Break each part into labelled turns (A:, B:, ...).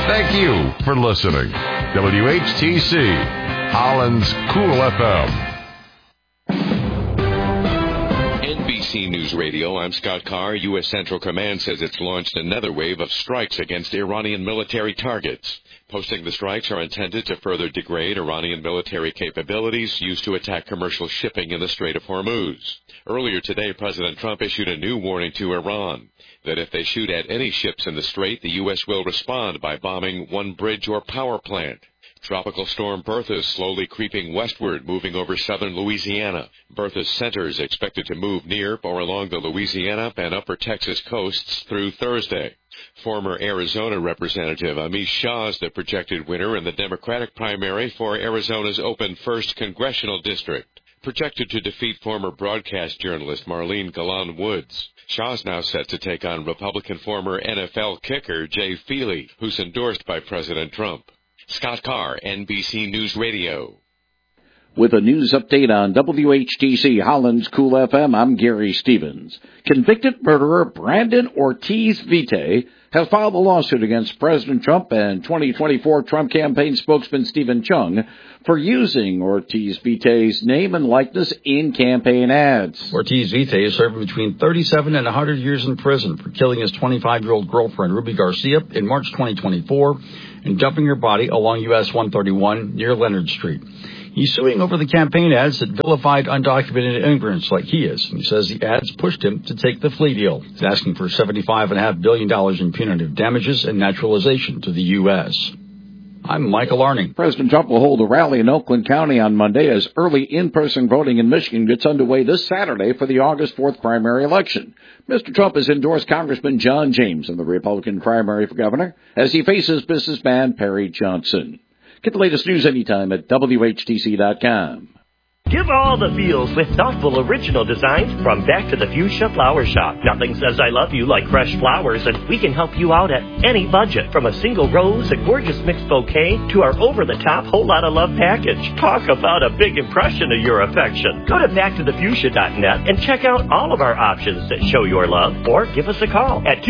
A: Thank you for listening. WHTC, Holland's Cool FM.
B: NBC News Radio, I'm Scott Carr. U.S. Central Command says it's launched another wave of strikes against Iranian military targets. Posting the strikes are intended to further degrade Iranian military capabilities used to attack commercial shipping in the Strait of Hormuz. Earlier today, President Trump issued a new warning to Iran that if they shoot at any ships in the Strait, the U.S. will respond by bombing one bridge or power plant. Tropical storm Bertha is slowly creeping westward, moving over southern Louisiana. Bertha's center is expected to move near or along the Louisiana and upper Texas coasts through Thursday. Former Arizona Representative Amish Shah is the projected winner in the Democratic primary for Arizona's open 1st Congressional District, projected to defeat former broadcast journalist Marlene Galan Woods. Shah is now set to take on Republican former NFL kicker Jay Feely, who's endorsed by President Trump. Scott Carr, NBC News Radio.
C: With a news update on WHTC Holland's Cool FM, I'm Gary Stevens. Convicted murderer Brandon Ortiz Vite has filed a lawsuit against President Trump and 2024 Trump campaign spokesman Stephen Chung for using Ortiz Vite's name and likeness in campaign ads.
D: Ortiz Vite is serving between 37 and 100 years in prison for killing his 25-year-old girlfriend, Ruby Garcia, in March 2024 and dumping her body along U.S. 131 near Leonard Street. He's suing over the campaign ads that vilified undocumented immigrants like he is. And he says the ads pushed him to take the plea deal. He's asking for $75.5 billion in punitive damages and naturalization to the U.S. I'm Michael Arning.
C: President Trump will hold a rally in Oakland County on Monday as early in-person voting in Michigan gets underway this Saturday for the August 4th primary election. Mr. Trump has endorsed Congressman John James in the Republican primary for governor as he faces businessman Perry Johnson. Get the latest news anytime at WHTC.com.
E: Give all the feels with thoughtful original designs from Back to the Fuchsia Flower Shop. Nothing says I love you like fresh flowers, and we can help you out at any budget. From a single rose, a gorgeous mixed bouquet, to our over-the-top whole lot of love package. Talk about a big impression of your affection. Go to backtothefuchsia.net and check out all of our options that show your love, or give us a call at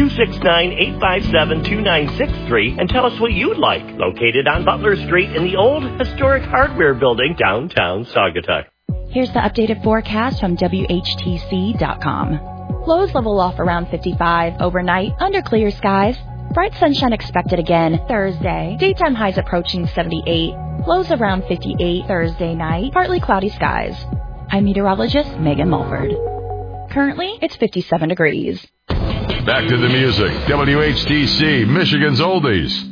E: 269-857-2963 and tell us what you'd like. Located on Butler Street in the old historic hardware building, downtown Saugatuck.
F: Here's the updated forecast from WHTC.com. Lows level off around 55 overnight under clear skies. Bright sunshine expected again Thursday. Daytime highs approaching 78. Lows around 58 Thursday night. Partly cloudy skies. I'm meteorologist Megan Mulford. Currently, it's 57 degrees.
A: Back to the music. WHTC, Michigan's Oldies.